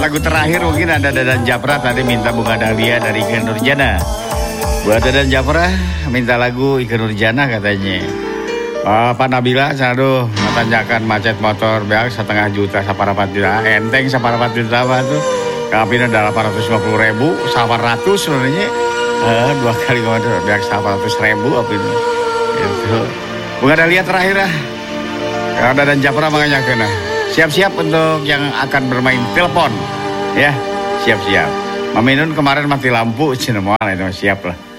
lagu terakhir mungkin ada Dadan Japra tadi minta Bunga Dahlia dari Ikke Nurjana. Buat Dadan Japra minta lagu Ikke Nurjana katanya. Pak Nabila, aduh, tanjakan macet motor beak 1,5 juta saparapat juta. Enteng saparapat juta apa tuh? Kapina ada 850.000, 100 sebenarnya. 2 kali ngomong beak 100.000 apa itu. Itu. Bunga Dahlia terakhir lah. Kalau Dadan Japra makanya kena. Siap-siap untuk yang akan bermain telepon. Ya, siap-siap. Maminun kemarin mati lampu, cina moal itu siap lah.